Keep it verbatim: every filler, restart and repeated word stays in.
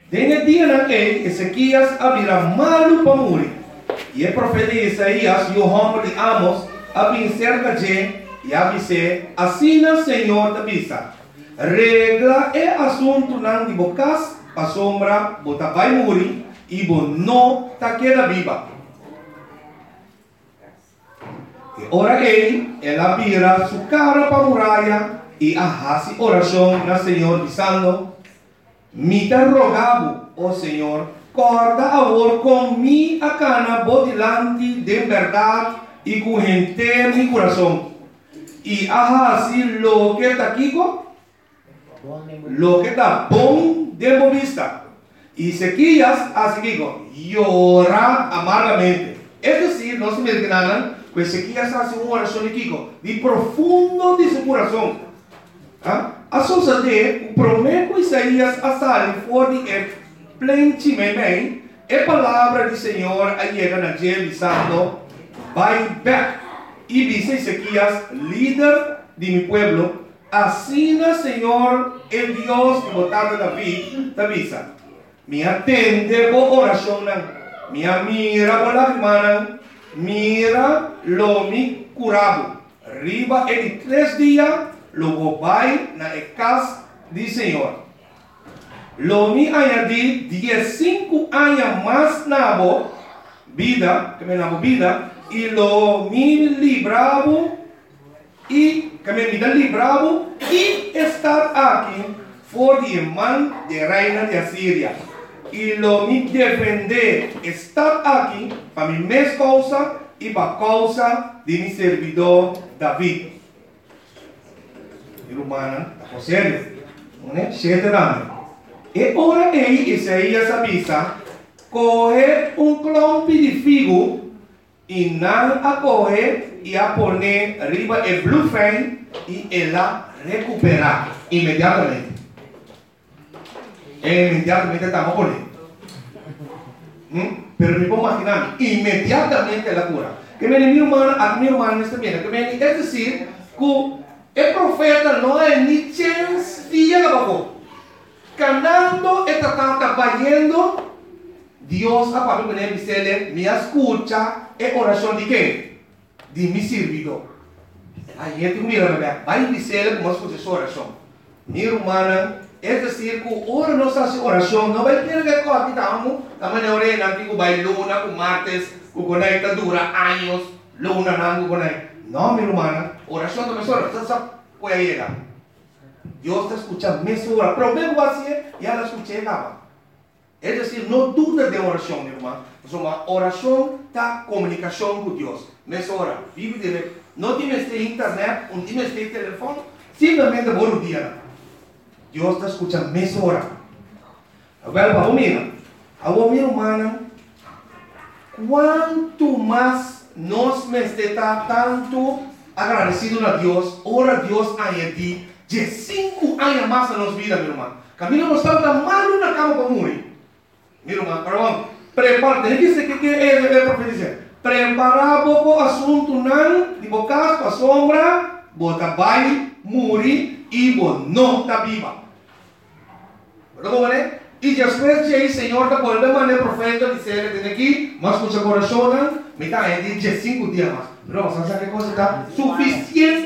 En el día en que Ezequías abrirá malo para morir. Y el profeta Isaías y el hombre de Amos abrirá cerca de y avise, assim o Senhor te avisa. Regla é assunto não de bocas, a sombra, bota vai morrer e bo não ta queda viva. E ora ele, ela vira sua cara para a muralha e arrasa oração na Senhor dizendo, me te rogavo, ó Senhor, corta agora com mi a cana bodilante de verdade e com gente mi coração. E arrasa lo que está aqui, lo que está bom de vista. E Ezequias hace que llora amargamente. Es decir, no se me enganan, pues Ezequias hace una oración aquí, de profundo de su corazón. ¿Ah? A suceder, o prometo Isaías a sair for de el plenamente, a palavra do Senhor llega na ele dizendo, vai back. E dice Ezequias, líder de mi pueblo, así el Señor, el Dios que votaba David, te avisa. Me atende por oración, me mira por la hermana, mira lo mi curado. Arriba en tres días, luego vai na casa del Señor. Lo mi añadí diez cinco años más nabo, vida, que me nabo vida, y lo mi libravo y que me vida libravo y estar aquí por the man de reina de Asiria y lo mi defender estar aquí para mi mes causa y para causa de mi servidor David. Y humana, a serio, ¿no? Siete años. E ora aí Isaías avisa, coge um clompe de figo e não a coge e a poner arriba el bluefen e ela recuperar imediatamente. E imediatamente estamos por aí. ¿Mm? Pero me puedo imaginar, imediatamente la cura. Que me mi hermana, a mi hermana está bien, que me, es decir, que el profeta no hay ni chance de llegar abajo. Canando está trabajando, Dios a Pablo que dice, me escucha, es oración de qué? De mi servidor. Aí tu mira, vai dizer como escucha essa oração. Minha irmã, é decir, que ora nossa oração não vai ter que correr, estamos, estamos na orelha, antigo vai luna, com martes, com conecta dura anos, luna não conecta. Não, minha irmã, oração também só, você sabe qual é ela. Deus está escutando mesmo hora. Problema você, e ela escuta acaba. É decir, não duda de oração, minha irmã. Mas uma oração está comunicação com Deus. Mesma hora, vive direto. Não tem mais internet, não tem mais telefone. Simplesmente bom dia. Deus está escutando mesma hora. Agora, para mim, a minha irmã, quanto mais nós me está tanto agradecido a Deus, ora Deus a Ele. De cinco anos mais na nossa vida, meu irmão. Camilo não estava mal na cama para morrer. Meu irmão, perdão. Prepara, tem que ser que é a profecia. Preparar o assunto não, de bocas para sombra, bota vai, morrer e não está viva. Perdão, né? E depois de aí, Senhor, da volta maneira profeta dizer, tem aqui, mas com seu coração, me está aí de cinco dias mais. Não, você sabe que coisa está suficiente.